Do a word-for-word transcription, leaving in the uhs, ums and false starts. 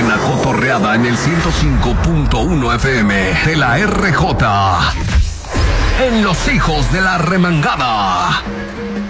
buena cotorreada en el ciento cinco punto uno F M de la R J. En Los Hijos de la Remangada.